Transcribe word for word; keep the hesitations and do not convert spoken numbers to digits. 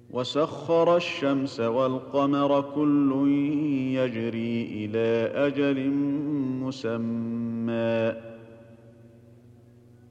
وسخر الشمس والقمر كل يجري إلى أجل مسمى